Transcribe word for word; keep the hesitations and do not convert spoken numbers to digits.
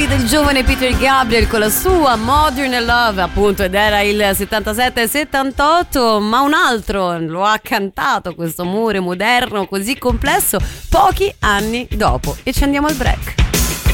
del giovane Peter Gabriel con la sua Modern Love, appunto, ed era il settantasette settantotto, ma un altro lo ha cantato, questo amore moderno così complesso, pochi anni dopo. E ci andiamo al break.